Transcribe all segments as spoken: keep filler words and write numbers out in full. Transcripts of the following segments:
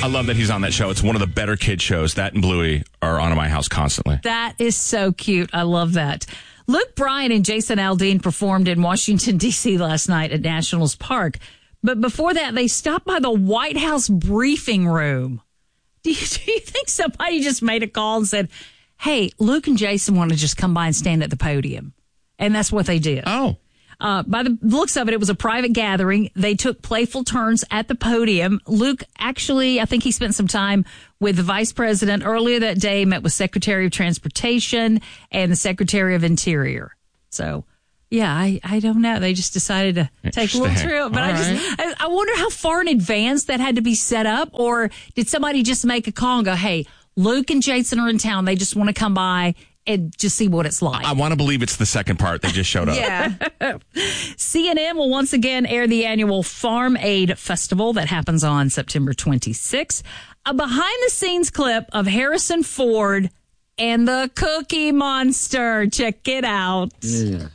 love that he's on that show. It's one of the better kid shows. That and Bluey are on in my house constantly. That is so cute. I love that. Luke Bryan and Jason Aldean performed in Washington, D C last night at Nationals Park. But before that, they stopped by the White House briefing room. Do you, do you think somebody just made a call and said, hey, Luke and Jason want to just come by and stand at the podium? And that's what they did. Oh. Uh, by the looks of it, it was a private gathering. They took playful turns at the podium. Luke, actually, I think he spent some time with the vice president earlier that day, met with Secretary of Transportation and the Secretary of Interior. So, yeah, I, I don't know. They just decided to take a little trip. But All I just, I, I wonder how far in advance that had to be set up, or did somebody just make a call and go, hey, Luke and Jason are in town. They just want to come by and just see what it's like. I want to believe it's the second part. They just showed up. Yeah. C N N will once again air the annual Farm Aid Festival that happens on September twenty-sixth. A behind-the-scenes clip of Harrison Ford and the Cookie Monster. Check it out. Mm.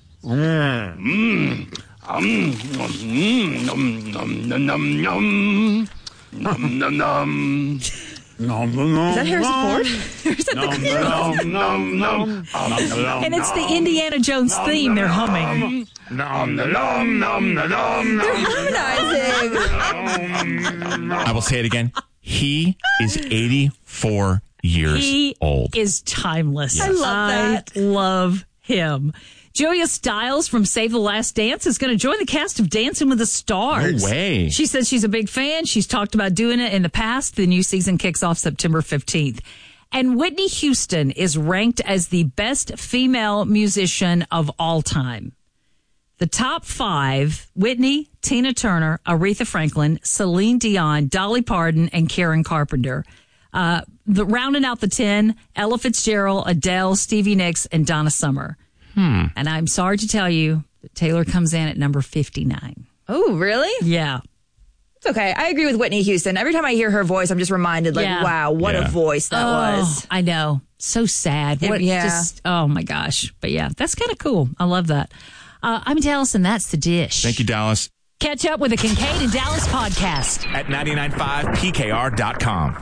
Mm. Um, mm. Num, num, num, num, num. Num, num, num. Nom, nom, nom, Is that Harrison nom. Ford? Or is that Nom, the nom, nom, nom, nom. And it's the Indiana Jones theme they're humming. Nom, nom, nom, nom, nom, They're nom. harmonizing. I will say it again. He is eighty-four years He old. is timeless. I love that. I love him. Julia Stiles from Save the Last Dance is going to join the cast of Dancing with the Stars. No way. She says she's a big fan. She's talked about doing it in the past. The new season kicks off September fifteenth. And Whitney Houston is ranked as the best female musician of all time. The top five, Whitney, Tina Turner, Aretha Franklin, Celine Dion, Dolly Parton, and Karen Carpenter. Uh, the rounding out the ten, Ella Fitzgerald, Adele, Stevie Nicks, and Donna Summer. Hmm. And I'm sorry to tell you that Taylor comes in at number fifty-nine. Oh, really? Yeah. It's okay. I agree with Whitney Houston. Every time I hear her voice, I'm just reminded, like, Yeah. wow, what Yeah. a voice that oh, was. I know. So sad. It- What, yeah. Just, oh, my gosh. But yeah, that's kind of cool. I love that. Uh, I'm Dallas, and that's The Dish. Thank you, Dallas. Catch up with the Kincaid and Dallas podcast. At ninety-nine point five P K R dot com.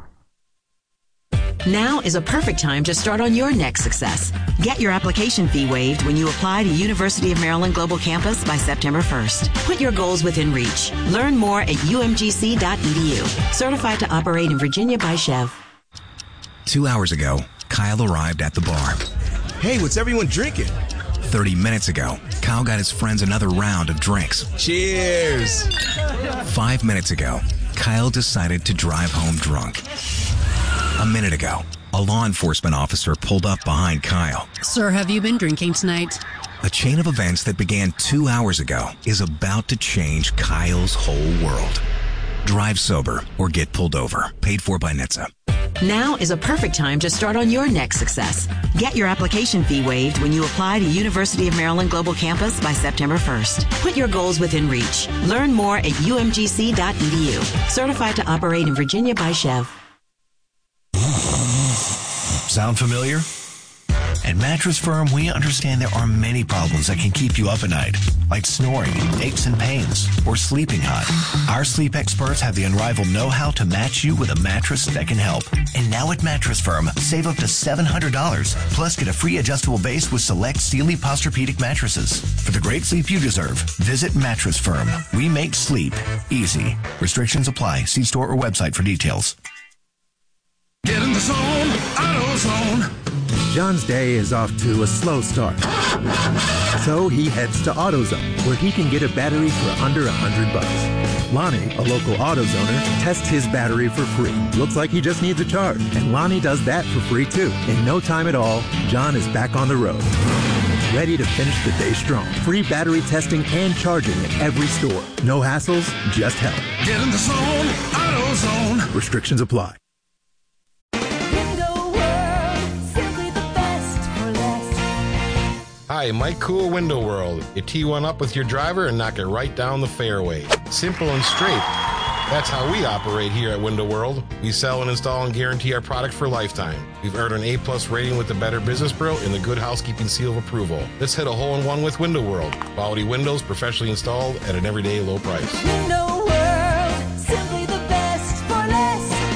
Now is a perfect time to start on your next success. Get your application fee waived when you apply to University of Maryland Global Campus by September first. Put your goals within reach. Learn more at U M G C dot E D U. Certified to operate in Virginia by Chev. Two hours ago, Kyle arrived at the bar. Hey, what's everyone drinking? Thirty minutes ago, Kyle got his friends another round of drinks. Cheers! Five minutes ago, Kyle decided to drive home drunk. A minute ago, a law enforcement officer pulled up behind Kyle. Sir, have you been drinking tonight? A chain of events that began two hours ago is about to change Kyle's whole world. Drive sober or get pulled over. Paid for by N H T S A. Now is a perfect time to start on your next success. Get your application fee waived when you apply to University of Maryland Global Campus by September first. Put your goals within reach. Learn more at U M G C dot E D U. Certified to operate in Virginia by Chev. Sound familiar? At Mattress Firm, we understand there are many problems that can keep you up at night, like snoring, aches and pains, or sleeping hot. Our sleep experts have the unrivaled know-how to match you with a mattress that can help. And now at Mattress Firm, save up to seven hundred dollars, plus get a free adjustable base with select Sealy Posturepedic mattresses. For the great sleep you deserve, visit Mattress Firm. We make sleep easy. Restrictions apply. See store or website for details. Get in the zone, AutoZone. John's day is off to a slow start. So he heads to AutoZone, where he can get a battery for under a hundred bucks. Lonnie, a local AutoZoner, tests his battery for free. Looks like he just needs a charge, and Lonnie does that for free too. In no time at all, John is back on the road, ready to finish the day strong. Free battery testing and charging at every store. No hassles, just help. Get in the zone, AutoZone. Restrictions apply. Hi, Mike Cool, Window World. You tee one up with your driver and knock it right down the fairway. Simple and straight. That's how we operate here at Window World. We sell and install and guarantee our product for a lifetime. We've earned an A-plus rating with the Better Business Bureau and the Good Housekeeping Seal of Approval. Let's hit a hole-in-one with Window World. Quality windows professionally installed at an everyday low price. Window World, simply the best for less.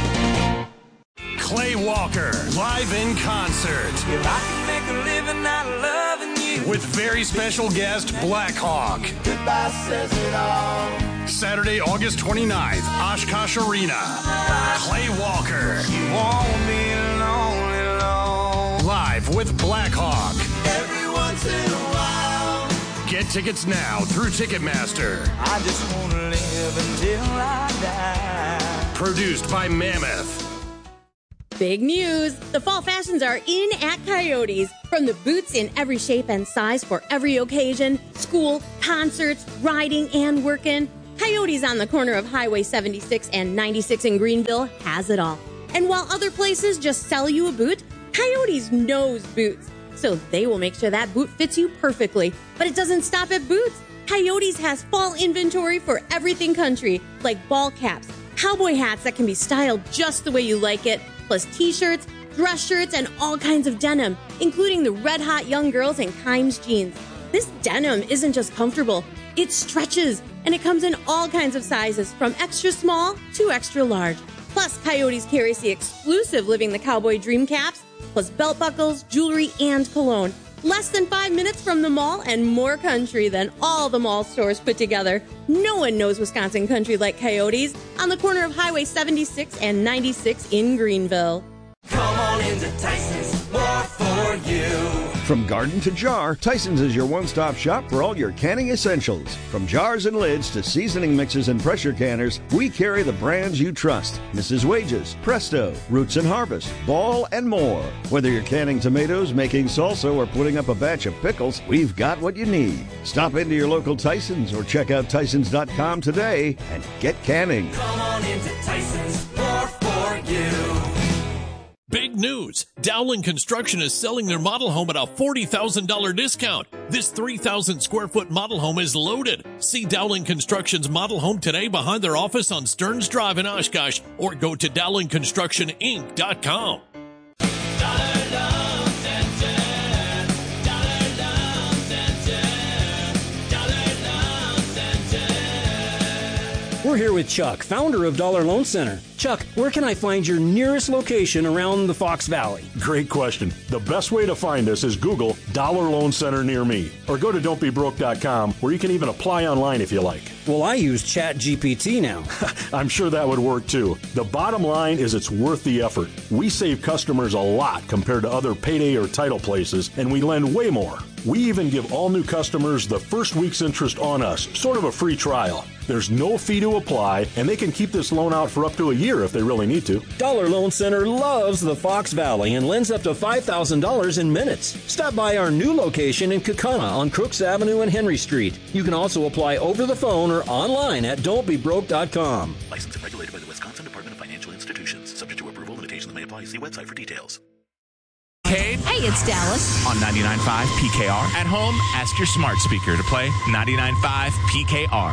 Walker, live in concert. If I can make a living out of loving you. With very special guest, Black Hawk. Goodbye says it all. Saturday, August twenty-ninth, Oshkosh Arena. Clay Walker. You won't be lonely, long. Live with Black Hawk. Every once in a while. Get tickets now through Ticketmaster. I just want to live until I die. Produced by Mammoth. Big news! The fall fashions are in at Coyotes. From the boots in every shape and size for every occasion, school, concerts, riding, and working, Coyotes on the corner of Highway seventy-six and ninety-six in Greenville has it all. And while other places just sell you a boot, Coyotes knows boots. So they will make sure that boot fits you perfectly. But it doesn't stop at boots. Coyotes has fall inventory for everything country, like ball caps, cowboy hats that can be styled just the way you like it, plus t-shirts, dress shirts, and all kinds of denim, including the Red Hot Young Girls and Kimes jeans. This denim isn't just comfortable, it stretches, and it comes in all kinds of sizes, from extra small to extra large. Plus, Coyotes carries the exclusive Living the Cowboy Dream caps, plus belt buckles, jewelry, and cologne. Less than five minutes from the mall and more country than all the mall stores put together. No one knows Wisconsin country like Coyotes on the corner of Highway seventy-six and ninety-six in Greenville. Come on into Tyson's, more for you. From garden to jar, Tyson's is your one-stop shop for all your canning essentials. From jars and lids to seasoning mixes and pressure canners, we carry the brands you trust. Missus Wages, Presto, Roots and Harvest, Ball, and more. Whether you're canning tomatoes, making salsa, or putting up a batch of pickles, we've got what you need. Stop into your local Tyson's or check out Tysons dot com today and get canning. Come on into Tyson's, more for you. Big news! Dowling Construction is selling their model home at a forty thousand dollars discount. This three thousand square foot model home is loaded. See Dowling Construction's model home today behind their office on Stearns Drive in Oshkosh, or go to dowling construction inc dot com. We're here with Chuck, founder of Dollar Loan Center. Chuck, where can I find your nearest location around the Fox Valley? Great question. The best way to find us is Google Dollar Loan Center near me, or go to don't be broke dot com, where you can even apply online if you like. Well, I use Chat G P T now. I'm sure that would work too. The bottom line is it's worth the effort. We save customers a lot compared to other payday or title places, and we lend way more. We even give all new customers the first week's interest on us, sort of a free trial. There's no fee to apply, and they can keep this loan out for up to a year if they really need to. Dollar Loan Center loves the Fox Valley and lends up to five thousand dollars in minutes. Stop by our new location in Kaukauna on Crooks Avenue and Henry Street. You can also apply over the phone or online at don't be broke dot com. Licensed and regulated by the Wisconsin Department of Financial Institutions. Subject to approval, limitations may apply. See website for details. Hey, it's Dallas. On ninety-nine point five P K R. At home, ask your smart speaker to play ninety-nine point five P K R.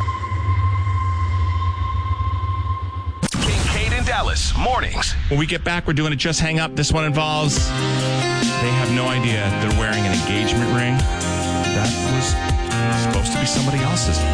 Kincaid and Dallas, mornings. When we get back, we're doing a Just Hang Up. This one involves, they have no idea they're wearing an engagement ring. That was supposed to be somebody else's.